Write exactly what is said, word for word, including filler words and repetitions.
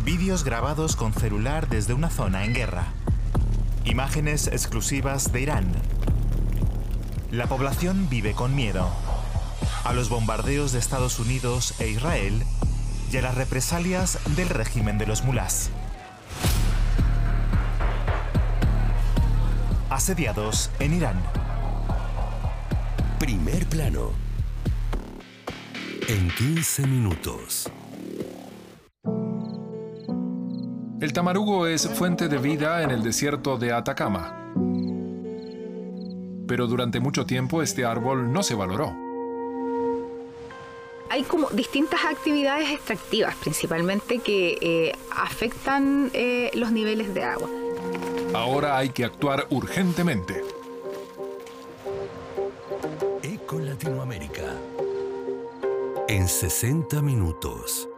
Vídeos grabados con celular desde una zona en guerra. Imágenes exclusivas de Irán. La población vive con miedo a los bombardeos de Estados Unidos e Israel y a las represalias del régimen de los mulás. Asediados en Irán. Primer plano. En quince minutos. El tamarugo es fuente de vida en el desierto de Atacama. Pero durante mucho tiempo este árbol no se valoró. Hay como distintas actividades extractivas, principalmente, que eh, afectan eh, los niveles de agua. Ahora hay que actuar urgentemente. Eco Latinoamérica. En sesenta minutos.